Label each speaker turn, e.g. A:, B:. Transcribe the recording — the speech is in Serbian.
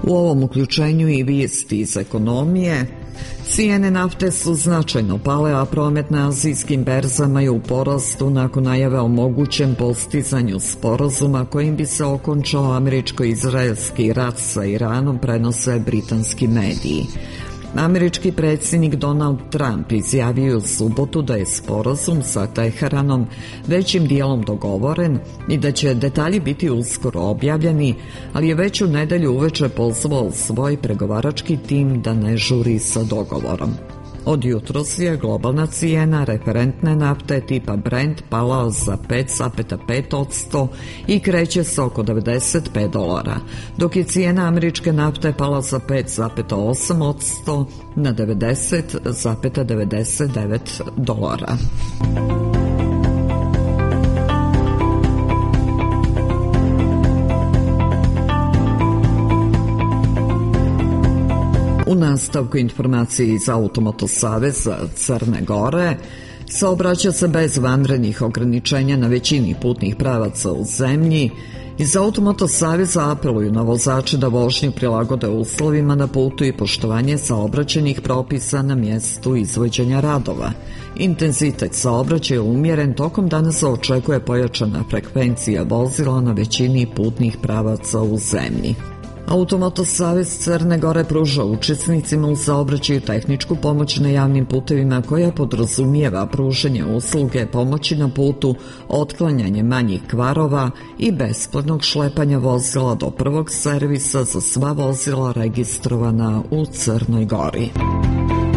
A: U ovom uključenju i vijesti iz ekonomije. Cijene nafte su značajno pale, a promet na azijskim berzama je u porastu nakon najave o mogućem postizanju sporazuma kojim bi se okončao američko-izraelski rat sa Iranom, prenose britanski mediji. Američki predsjednik Donald Trump izjavio u subotu da je sporazum sa Teheranom većim dijelom dogovoren i da će detalji biti uskoro objavljeni, ali je već u nedjelju uveče pozvao svoj pregovarački tim da ne žuri sa dogovorom. Od jutros je globalna cijena referentne nafte tipa Brent pala za 5,5% i kreće se oko $95, dok je cijena američke nafte pala za 5,8% na $90,99. U nastavku informacije iz Automoto saveza Crne Gore, saobraća se bez vanrednih ograničenja na većini putnih pravaca u zemlji. Iz Automoto saveza apeluju na vozače da vožnju prilagode uslovima na putu i poštovanje saobraćajnih propisa na mjestu izvođenja radova. Intenzitet saobraćaja je umjeren, tokom dana se očekuje pojačana frekvencija vozila na većini putnih pravaca u zemlji. Automoto savez Crne Gore pruža učesnicima u saobraćaju tehničku pomoć na javnim putevima koja podrazumijeva pružanje usluge pomoći na putu, otklanjanje manjih kvarova i besplatnog šlepanja vozila do prvog servisa za sva vozila registrovana u Crnoj Gori.